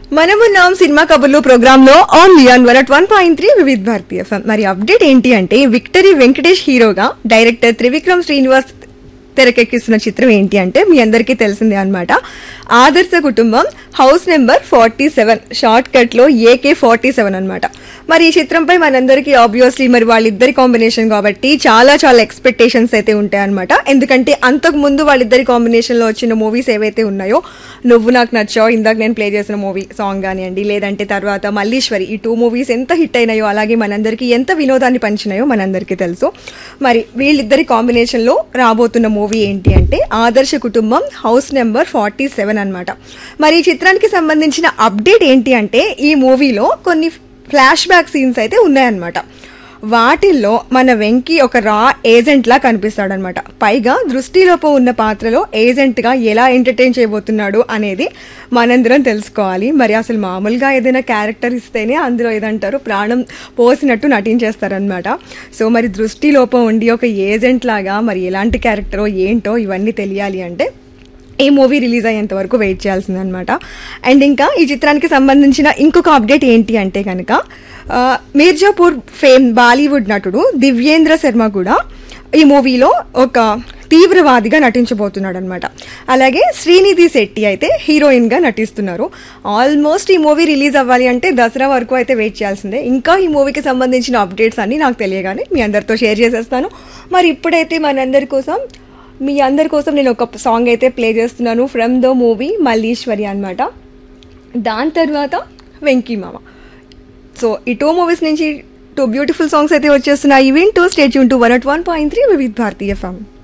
మనమున్నాం సినిమా కబుర్లు ప్రోగ్రామ్ లో ఓన్లీ ఆన్ 101.3 వివిధ భారతి ఎఫ్ఎం. మరి అప్డేట్ ఏంటి అంటే విక్టరీ వెంకటేష్ హీరోగా డైరెక్టర్ త్రివిక్రమ్ శ్రీనివాస్ తెరకెక్కిస్తున్న చిత్రం ఏంటి అంటే మీ అందరికీ తెలిసిందే అన్నమాట. ఆదర్శ కుటుంబం హౌస్ నెంబర్ 47 షార్ట్ కట్ లో AK47 అన్నమాట. మరి ఈ చిత్రంపై మనందరికీ ఆబ్వియస్లీ మరి వాళ్ళిద్దరి కాంబినేషన్ కాబట్టి చాలా చాలా ఎక్స్పెక్టేషన్స్ అయితే ఉంటాయి అనమాట. ఎందుకంటే అంతకు ముందు వాళ్ళిద్దరి కాంబినేషన్ లో వచ్చిన మూవీస్ ఏవైతే ఉన్నాయో, నువ్వు నాకు నచ్చావు ఇందాక నేను ప్లే చేసిన మూవీ సాంగ్ కానివ్వండి, లేదంటే తర్వాత మల్లీశ్వరి, ఈ 2 మూవీస్ ఎంత హిట్ అయినాయో అలాగే మనందరికీ ఎంత వినోదాన్ని పంచినాయో మనందరికీ తెలుసు. మరి వీళ్ళిద్దరి కాంబినేషన్ లో రాబోతున్న మూవీ ఏంటి అంటే ఆదర్శ కుటుంబం హౌస్ నెంబర్ 47 అన్నమాట. మరి ఈ చిత్రానికి సంబంధించిన అప్డేట్ ఏంటి అంటే ఈ మూవీలో కొన్ని ఫ్లాష్ బ్యాక్ సీన్స్ అయితే ఉన్నాయన్నమాట. వాటిల్లో మన వెంకీ ఒక రా ఏజెంట్ లా కనిపిస్తాడనమాట. పైగా దృష్టిలోపు ఉన్న పాత్రలో ఏజెంట్ గా ఎలా ఎంటర్టైన్ చేయబోతున్నాడు అనేది మనందరం తెలుసుకోవాలి. మరి అసలు మామూలుగా ఏదైనా క్యారెక్టర్ ఇస్తేనే అందులో ఏదంటారు ప్రాణం పోసినట్టు నటించేస్తారనమాట. సో మరి దృష్టిలోపం ఉండి ఒక ఏజెంట్ లాగా మరి ఎలాంటి క్యారెక్టరో ఏంటో ఇవన్నీ తెలియాలి అంటే ఈ మూవీ రిలీజ్ అయ్యేంత వరకు వెయిట్ చేయాల్సిందనమాట. అండ్ ఇంకా ఈ చిత్రానికి సంబంధించిన ఇంకొక అప్డేట్ ఏంటి అంటే కనుక మీర్జాపూర్ ఫేమ్ బాలీవుడ్ నటుడు దివ్యేంద్ర శర్మ కూడా ఈ మూవీలో ఒక తీవ్రవాదిగా నటించబోతున్నాడు అనమాట. అలాగే శ్రీనిధి శెట్టి అయితే హీరోయిన్ గా నటిస్తున్నారు. ఆల్మోస్ట్ ఈ మూవీ రిలీజ్ అవ్వాలి అంటే దసరా వరకు అయితే వెయిట్ చేయాల్సిందే. ఇంకా ఈ మూవీకి సంబంధించిన అప్డేట్స్ అన్ని నాకు తెలియగానే మీ అందరితో షేర్ చేసేస్తాను. మరి ఇప్పుడైతే మీ అందరి కోసం నేను ఒక సాంగ్ అయితే ప్లే చేస్తున్నాను ఫ్రమ్ ద మూవీ మల్లీశ్వరి అనమాట. దాని తర్వాత వెంకీ మామ. సో ఈ 2 మూవీస్ నుంచి 2 బ్యూటిఫుల్ సాంగ్స్ అయితే వచ్చేస్తున్నాయి. వింటూ స్టే ట్యూన్ టు 101.3 వివిధ భారతి ఎఫ్ఎం.